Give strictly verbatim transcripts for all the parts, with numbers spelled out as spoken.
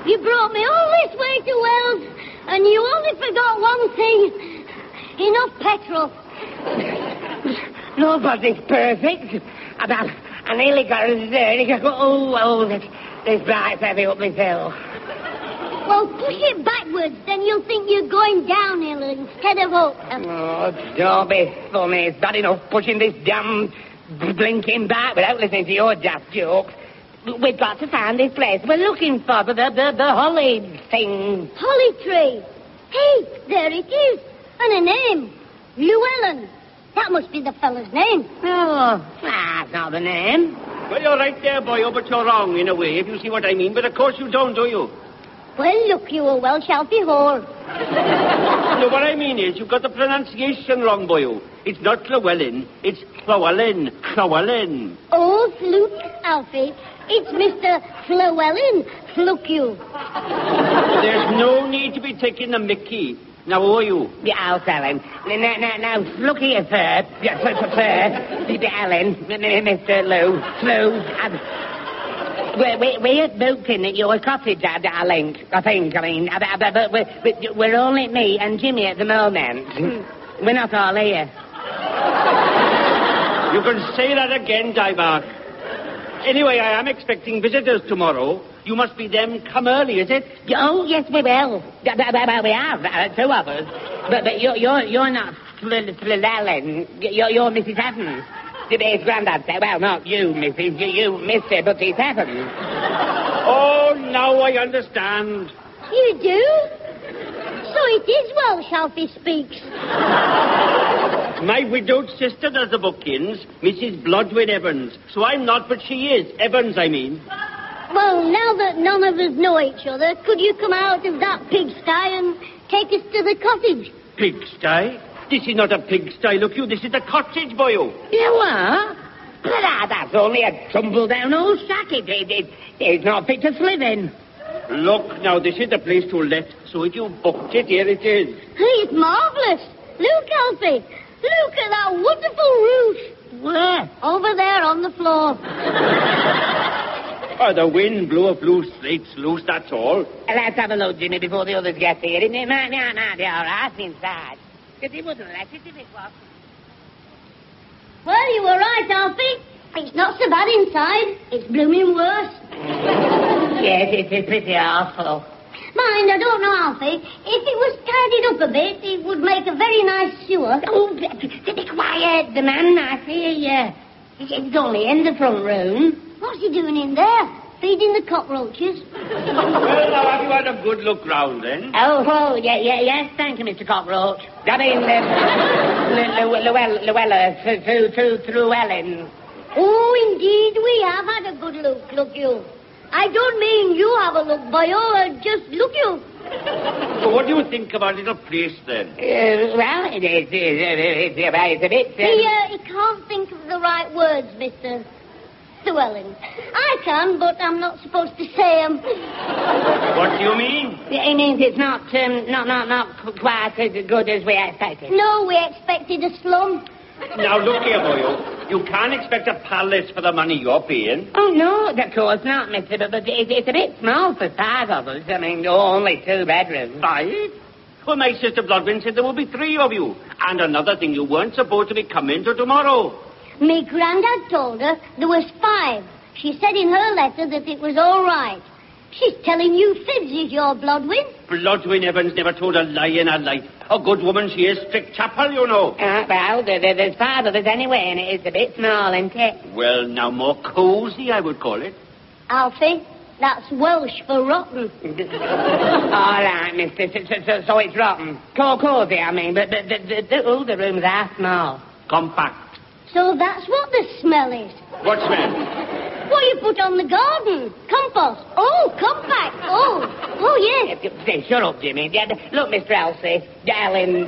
You brought me all this way to Wells, and you only forgot one thing. Enough petrol. Nobody's perfect. I, I nearly got a zerd. Oh, oh, this, this bright's heavy up this hill. Well, push it backwards, then you'll think you're going downhill instead of up. Oh, don't be funny. It's bad enough pushing this damn blinking back without listening to your daft jokes. We've got to find this place we're looking for, the, the, the holly thing. Holly tree. Hey, there it is. And a name. Llewellyn. That must be the fellow's name. Oh, that's not the name. Well, you're right there, boyo, but you're wrong in a way, if you see what I mean. But of course you don't, do you? Well, look, you a Welsh Alfie whore. No, what I mean is, you've got the pronunciation wrong, boyo. It's not Llewellyn, it's Llewellyn. Llewellyn. Oh, look, Alfie. It's Mister Llewellyn. Look, you. There's no need to be taking the mickey. Now, who are you? Yeah, I'll tell him. Now, now, now, look here, sir. Yeah, sir, sir, sir. Ellen, Mister Lou. Lou, I'm... We're, we're, we're booked in at your cottage, I, I think. I think, I mean. But, but we're, we're only me and Jimmy at the moment. We're not all here. You can say that again, Diebark. Anyway, I am expecting visitors tomorrow. You must be them come early, is it? Oh, yes, we will. Well, we have, uh, two of us. But, but you're, you're, you're not Ellen. You're, you're Missus Evans. His granddad said, well, not you, Missus You, you Mister but it's Evans. Oh, now I understand. You do? So it is Welsh, Alfie speaks. My widowed sister does the bookings, Missus Blodwyn Evans. So I'm not, but she is. Evans, I mean. Well, now that none of us know each other, could you come out of that pigsty and take us to the cottage? Pigsty? This is not a pigsty, look you. This is the cottage, boyo. You are? But that, that's only a tumble-down old shack. It, it, it, it's not fit to live in. Look, now, this is the place to let. So if you booked it, here it is. It's marvellous. Look, Alfie. Look at that wonderful roof. Where? Over there on the floor. Oh, the wind blew a blue slates loose, that's all. Let's have a look, Jimmy, before the others get here. It might, might, might be all right inside. Because he wouldn't let it if it was. Well, you were right, Alfie. It's not so bad inside. It's blooming worse. Yes, it is pretty awful. Mind, I don't know, Alfie. If it was tidied up a bit, it would make a very nice sewer. Oh, be quiet. The man might hear you. It's only in the front room. What's he doing in there? Feeding the cockroaches? Well, now, have you had a good look round, then? Oh, oh, yeah, yeah, yes, thank you, Mister Cockroach. I mean, uh, Llewellyn, through, through, through Ellen. Oh, indeed, we have had a good look, look you. I don't mean you have a look, boyo, just look you. So what do you think of our little place, then? Uh, well, it is, it is, it's, it's a bit... Um... He, uh, he can't think of the right words, Mister Llewellyn. I can, but I'm not supposed to say them. What do you mean? It means it's not, um, not, not, not quite as good as we expected. No, we expected a slum. Now, look here, boyo. You can't expect a palace for the money you're paying. Oh, no, of course not, mister, but, but it, it's a bit small for five of us. I mean, only two bedrooms. Five? Well, my sister Blodwyn said there will be three of you. And another thing, you weren't supposed to be coming till tomorrow. Me granddad told her there was five. She said in her letter that it was all right. She's telling you fibs, is your Blodwyn? Blodwyn Evans never told a lie in her life. A good woman she is, strict chapel, you know. Uh, well, there, there, there's five of us anyway, and it is a bit small, isn't it? Well, now, more cosy, I would call it. Alfie, that's Welsh for rotten. All right, mister, so, so, so, so it's rotten. Co- cozy, I mean, but the, the, the, the, all the rooms are small. Compact. So that's what the smell is. What smell? What you put on the garden. Compost. Oh, compact. Oh, oh, yes. Say, shut up, Jimmy. Look, Mister Elsie, darling,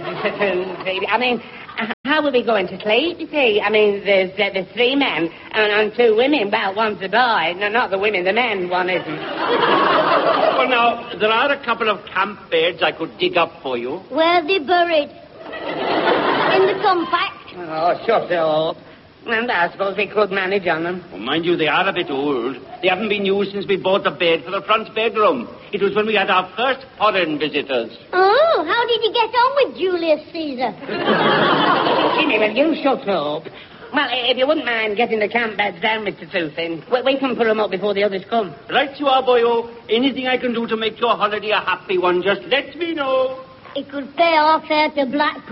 I mean, how are we going to sleep, you see? I mean, there's, uh, there's three men and, and two women. Well, one's a boy. No, not the women, the men. One isn't. Well, now, there are a couple of camp beds I could dig up for you. Where are they buried? In the compact? Oh, shut up. And I suppose we could manage on them. Well, mind you, they are a bit old. They haven't been used since we bought the bed for the front bedroom. It was when we had our first foreign visitors. Oh, how did you get on with Julius Caesar? Jimmy, will you shut up? Well, if you wouldn't mind getting the camp beds down, Mister Toothin, we, we can put them up before the others come. Right you are, boyo. Anything I can do to make your holiday a happy one, just let me know. It could pay our fare to Blackpool.